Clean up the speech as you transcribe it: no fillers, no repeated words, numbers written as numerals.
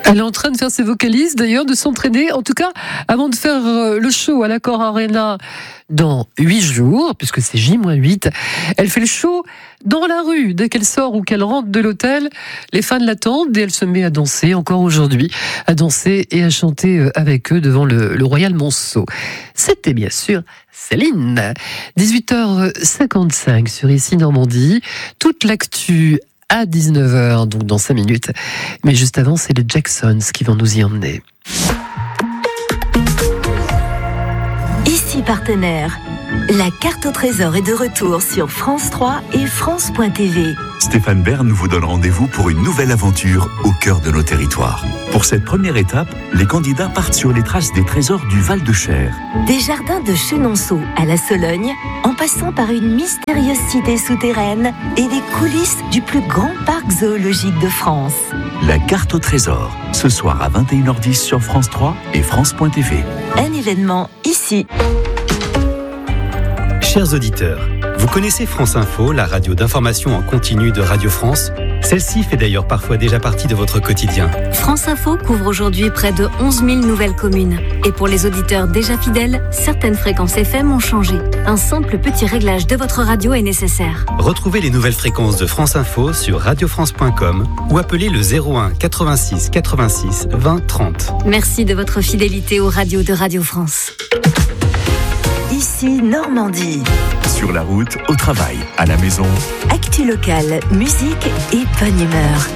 Elle est en train de faire ses vocalises, d'ailleurs, de s'entraîner, en tout cas, avant de faire le show à l'Accor Arena dans 8 jours, puisque c'est J-8. Elle fait le show dans la rue. Dès qu'elle sort ou qu'elle rentre de l'hôtel, les fans l'attendent et elle se met à danser, encore aujourd'hui, à danser et à chanter avec eux devant le Royal Monceau. C'était bien sûr Céline. 18h55 sur Ici Normandie. Toute l'actu à 19h, donc dans 5 minutes. Mais juste avant, c'est les Jacksons qui vont nous y emmener. Ici partenaire. La carte au trésor est de retour sur France 3 et France.tv. Stéphane Bern vous donne rendez-vous pour une nouvelle aventure au cœur de nos territoires. Pour cette première étape, les candidats partent sur les traces des trésors du Val-de-Cher. Des jardins de Chenonceau à la Sologne, en passant par une mystérieuse cité souterraine et les coulisses du plus grand parc zoologique de France. La carte au trésor, ce soir à 21h10 sur France 3 et France.tv. Un événement ici. Chers auditeurs, vous connaissez France Info, la radio d'information en continu de Radio France? Celle-ci fait d'ailleurs parfois déjà partie de votre quotidien. France Info couvre aujourd'hui près de 11 000 nouvelles communes. Et pour les auditeurs déjà fidèles, certaines fréquences FM ont changé. Un simple petit réglage de votre radio est nécessaire. Retrouvez les nouvelles fréquences de France Info sur radiofrance.com ou appelez le 01 86 86 20 30. Merci de votre fidélité aux radios de Radio France. Ici Normandie. Sur la route, au travail, à la maison. Actu locale, musique et bonne humeur.